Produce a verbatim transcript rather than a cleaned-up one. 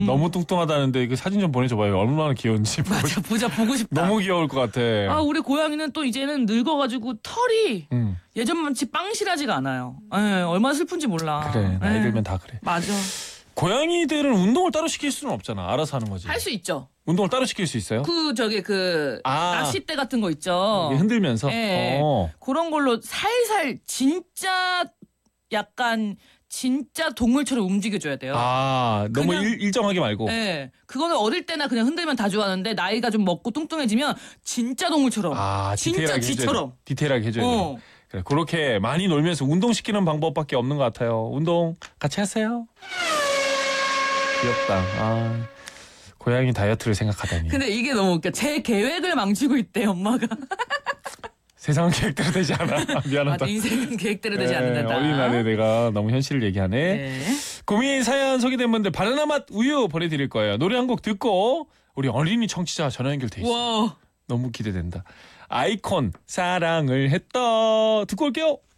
너무 뚱뚱하다는데 그 사진 좀 보내줘봐요. 얼마나 귀여운지. 맞아, 보자 보고 싶다. 너무 귀여울 것 같아. 아, 우리 고양이는 또 이제는 늙어가지고 털이 음. 예전만치 빵실하지가 않아요. 에, 얼마나 슬픈지 몰라. 그래, 나이 에. 들면 다 그래. 맞아. 고양이들은 운동을 따로 시킬 수는 없잖아. 알아서 하는 거지. 할 수 있죠. 운동을 따로 시킬 수 있어요? 그 저기 그 아. 낚싯대 같은 거 있죠. 이게 흔들면서. 예. 어. 그런 걸로 살살 진짜 약간 진짜 동물처럼 움직여줘야 돼요. 아, 너무 그냥- 일, 일정하게 말고. 예. 그거는 어릴 때나 그냥 흔들면 다 좋아하는데 나이가 좀 먹고 뚱뚱해지면 진짜 동물처럼. 아, 진짜 디테일하게 해줘야 지처럼. 돼. 디테일하게 해줘야 어. 돼. 그래, 그렇게 많이 놀면서 운동시키는 방법밖에 없는 것 같아요. 운동 같이 하세요. 귀엽다. 아, 고양이 다이어트를 생각하다니. 근데 이게 너무 웃겨. 제 계획을 망치고 있대 엄마가. 세상은 계획대로 되지 않아. 미안하다. 아, 인생은 계획대로 되지 네, 않는다. 어린이날에 내가 너무 현실을 얘기하네. 네. 고민 사연 소개된 분들 바나나 맛 우유 보내드릴 거예요. 노래 한 곡 듣고 우리 어린이 청취자 전화 연결돼 있어. 와. 너무 기대된다. 아이콘 사랑을 했다 듣고 올게요.